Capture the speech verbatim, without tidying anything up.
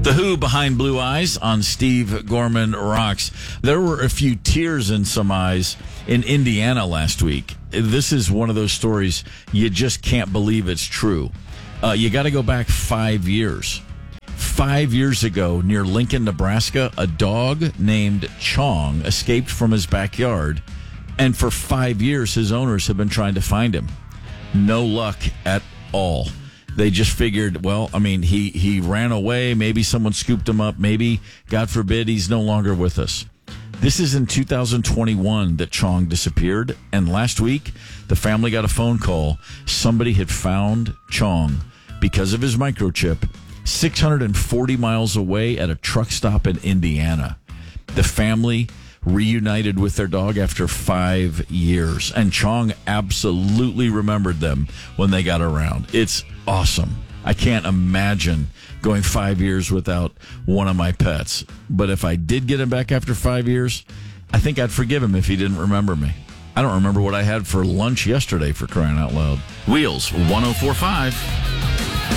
The Who behind Blue Eyes on Steve Gorman Rocks. There were a few tears in some eyes in Indiana last week. This is one of those stories you just can't believe it's true. Uh, you got to go back five years. Five years ago, near Lincoln, Nebraska, a dog named Chong escaped from his backyard, and for five years, his owners have been trying to find him. No luck at all. They just figured, well, I mean, he, he ran away. Maybe someone scooped him up. Maybe, God forbid, he's no longer with us. This is in two thousand twenty-one that Chong disappeared. And last week, the family got a phone call. Somebody had found Chong because of his microchip six hundred forty miles away at a truck stop in Indiana. The family reunited with their dog after five years, and Chong absolutely remembered them when they got around. It's awesome. I can't imagine going five years without one of my pets. But if I did get him back after five years, I think I'd forgive him if he didn't remember me. I don't remember what I had for lunch yesterday, for crying out loud. Wheels one oh four point five.